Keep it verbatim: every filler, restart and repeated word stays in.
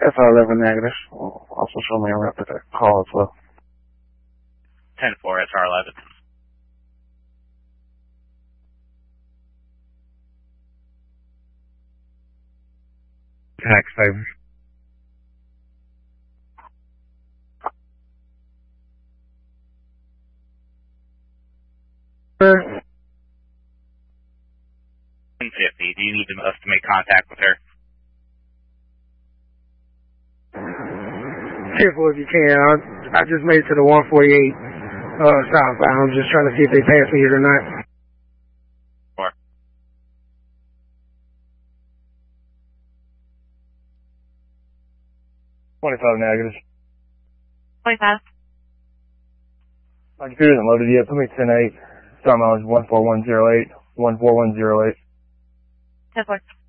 S R eleven negative. Also show me a rep at that call as well. ten four, S R eleven. Tax favor. ten fifty. Do you need us to make contact with her? Careful if you can. I, I just made it to the one forty-eight uh, southbound. Just trying to see if they pass me here or not. Four. twenty-five negatives. twenty-five. My computer isn't loaded yet. Put me ten eight. Star mileage one four one zero eight. one four one zero eight. ten four.